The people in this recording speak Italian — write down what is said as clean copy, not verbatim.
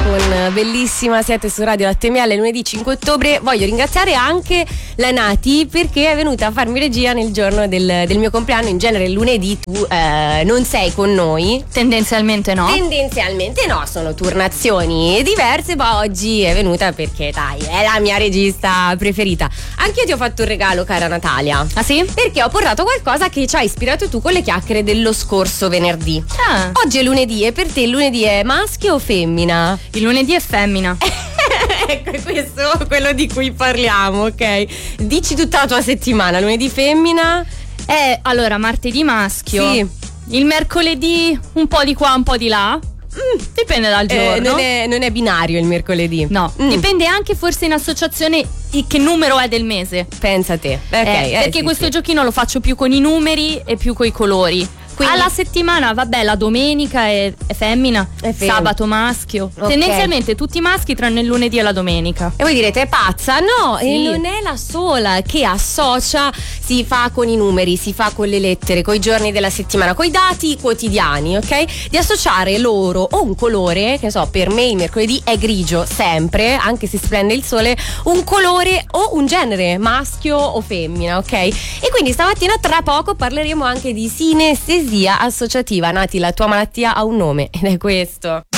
con Bellissima, siete su Radio Latte Miele, lunedì 5 ottobre. Voglio ringraziare anche la Nati perché è venuta a farmi regia nel giorno del mio compleanno. In genere il lunedì tu non sei con noi. Tendenzialmente no. Tendenzialmente no, sono turnazioni diverse, ma oggi è venuta perché dai, è la mia regista preferita. Anche io ti ho fatto un regalo, cara Natalia. Ah sì? Perché ho portato qualcosa che ci ha ispirato tu con le chiacchiere dello scorso venerdì. Oggi è lunedì e per te il lunedì è maschio o femmina? Il lunedì è femmina. Ecco, questo è quello di cui parliamo, ok? Dici tutta la tua settimana, lunedì femmina? Allora, martedì maschio. Sì. Il mercoledì un po' di qua, un po' di là. Dipende dal giorno. Non è binario il mercoledì. No, dipende anche forse in associazione che numero è del mese. Pensa a te. Okay, perché sì, questo sì. giochino lo faccio più con i numeri e più con i colori. Quindi, alla settimana, vabbè, la domenica è femmina, sabato maschio. Okay. Tendenzialmente tutti maschi tranne il lunedì e la domenica. E voi direte, è pazza? No, Sì. e non è la sola che associa, si fa con i numeri, si fa con le lettere, con i giorni della settimana, con i dati quotidiani, ok? Di associare loro o un colore, che so, per me il mercoledì è grigio sempre, anche se splende il sole, un colore o un genere, maschio o femmina, ok? E quindi stamattina tra poco parleremo anche di sinestesia associativa. Nati, la tua malattia ha un nome ed è questo.